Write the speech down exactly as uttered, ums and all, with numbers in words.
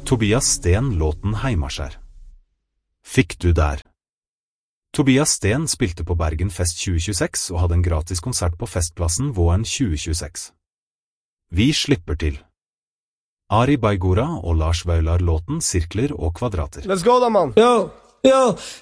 Tobias Sten låten Heimaskjær. Fikk du der? Tobias Sten spilte på Bergen Fest tjue tjueseks og hadde en gratis konsert på Festplassen våren tjue tjueseks. Vi slipper til. Ari Baigora og Lars Vaular låten Sirkler og kvadrater. Let's go da, mann! Yo, yo,